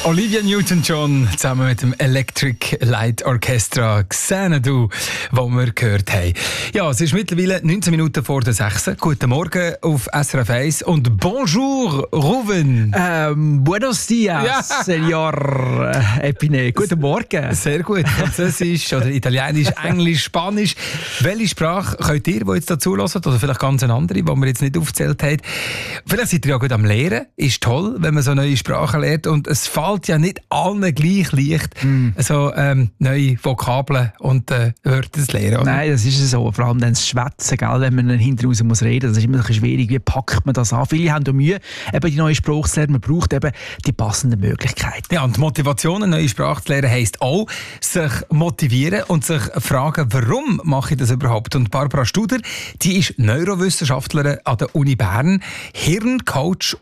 Olivia Newton-John zusammen mit dem Electric Light Orchestra «Xanadu», das wir gehört haben. Ja, es ist mittlerweile 19 Minuten vor der 6. Guten Morgen auf SRF 1 und bonjour, Ruben. Buenos dias, Ja. Senor Epine. Guten Morgen. Sehr gut. Französisch oder Italienisch, Englisch, Spanisch. Welche Sprache könnt ihr, die jetzt dazu hören, oder vielleicht ganz eine andere, die wir jetzt nicht aufgezählt haben? Vielleicht seid ihr ja gut am Lehren. Ist toll, wenn man so neue Sprachen lernt. Und es fällt ja nicht allen gleich leicht, so neue Vokabeln und Wörter zu lernen. Oder? Nein, das ist so. Vor allem dann das Schwätzen, gell, wenn man dann hinten raus muss reden. Das ist immer ein bisschen schwierig. Wie packt man das an? Viele haben da Mühe, eben die neue Sprache zu lernen. Man braucht eben die passenden Möglichkeiten. Ja, und Motivation, eine neue Sprache zu lernen, heisst auch, sich motivieren und sich fragen, warum mache ich das überhaupt? Und Barbara Studer, die ist Neurowissenschaftlerin an der Uni Bern, Hirncoach